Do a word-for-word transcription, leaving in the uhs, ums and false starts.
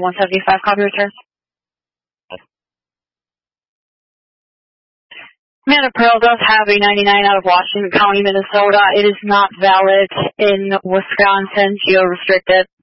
one seventy-five, copy return. Amanda Pearl does have a ninety-nine out of Washington County, Minnesota. It is not valid in Wisconsin, geo-restricted.